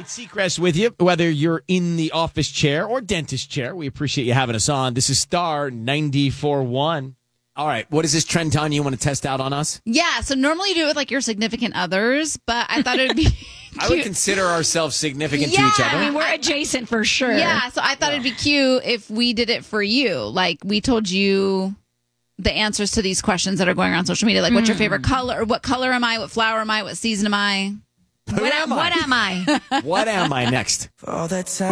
It's Seacrest with you, whether you're in the office chair or dentist chair. We appreciate you having us on. This is Star 94.1. All right, what is this trend, Tanya, you want to test out on us? Yeah, so normally you do it with like your significant others, but I thought it would be cute. I would consider ourselves significant to each other. I mean, we're adjacent for sure. Yeah, so I thought it'd be cute if we did it for you. Like, we told you the answers to these questions that are going around social media. Like, what's your favorite color? Or what color am I? What flower am I? What season am I? What am I? What am I? What am I next? For all that time.